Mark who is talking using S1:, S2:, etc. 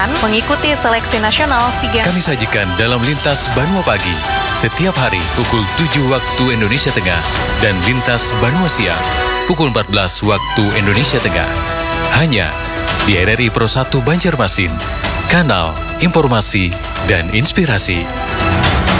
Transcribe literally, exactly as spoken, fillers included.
S1: mengikuti seleksi nasional SEA Games.
S2: Kami sajikan dalam Lintas Banua Pagi setiap hari pukul tujuh waktu Indonesia Tengah dan Lintas Banua Siang pukul empat belas waktu Indonesia Tengah. Hanya di R R I Pro satu Banjarmasin, kanal informasi dan inspirasi.